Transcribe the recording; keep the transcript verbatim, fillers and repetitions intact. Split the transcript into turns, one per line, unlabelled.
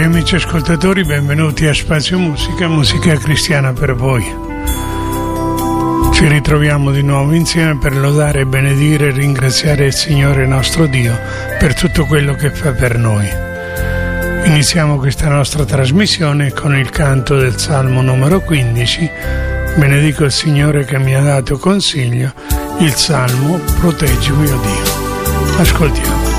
Cari amici ascoltatori, benvenuti a Spazio Musica, musica cristiana per voi. Ci ritroviamo di nuovo insieme per lodare, benedire e ringraziare il Signore nostro Dio per tutto quello che fa per noi. Iniziamo questa nostra trasmissione con il canto del Salmo numero quindici. Benedico il Signore che mi ha dato consiglio, il Salmo Proteggimi, o Dio. Ascoltiamo.